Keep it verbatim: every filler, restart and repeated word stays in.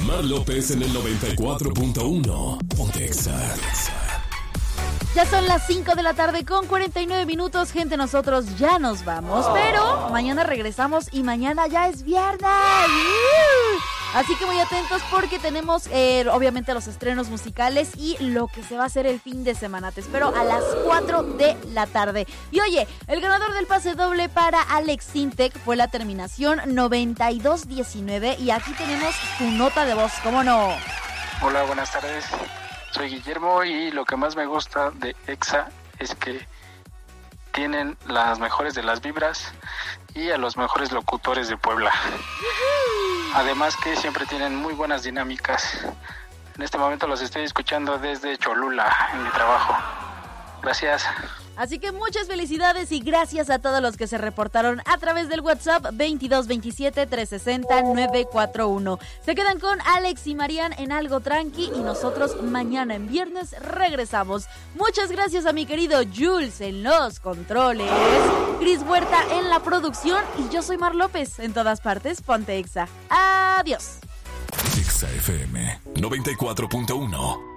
Mar López en el noventa y cuatro punto uno. Ponte Exa. Ya son las cinco de la tarde con cuarenta y nueve minutos, gente, nosotros ya nos vamos, pero mañana regresamos y mañana ya es viernes. Así que muy atentos porque tenemos eh, obviamente los estrenos musicales y lo que se va a hacer el fin de semana. Te espero a las cuatro de la tarde. Y oye, el ganador del pase doble para Alex Sintek fue la terminación noventa y dos diecinueve y aquí tenemos tu nota de voz, ¿cómo no? Hola, buenas tardes. Soy Guillermo y lo que más me gusta de Exa es que tienen las mejores de las vibras y a los mejores locutores de Puebla. Además que siempre tienen muy buenas dinámicas. En este momento los estoy escuchando desde Cholula, en mi trabajo. Gracias. Así que muchas felicidades y gracias a todos los que se reportaron a través del WhatsApp veintidós veintisiete trescientos sesenta novecientos cuarenta y uno. Se quedan con Alex y Marian en Algo Tranqui y nosotros mañana en viernes regresamos. Muchas gracias a mi querido Jules en los controles, Cris Huerta en la producción y yo soy Mar López. En todas partes, ponte Exa. Adiós. Exa F M noventa y cuatro punto uno.